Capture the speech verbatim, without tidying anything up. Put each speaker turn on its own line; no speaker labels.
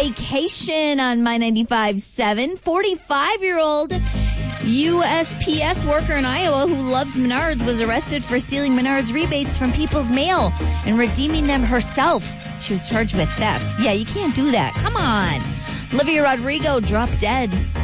vacation on My ninety-five point seven. forty-five-year-old U S P S worker in Iowa who loves Menards was arrested for stealing Menards rebates from people's mail and redeeming them herself. She was charged with theft. Yeah, you can't do that. Come on. Olivia Rodrigo dropped dead.